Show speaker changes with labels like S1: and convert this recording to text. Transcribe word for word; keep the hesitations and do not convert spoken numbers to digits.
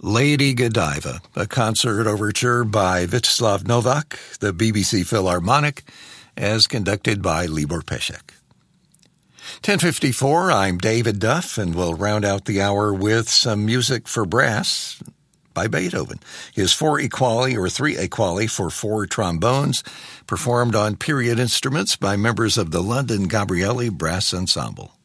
S1: Lady Godiva, a concert overture by Vyacheslav Novak, the B B C Philharmonic, as conducted by Libor Pesek. ten fifty-four, I'm David Duff, and we'll round out the hour with some music for brass by Beethoven. His Four Equali or Three Equali for four trombones, performed on period instruments by members of the London Gabrieli Brass Ensemble.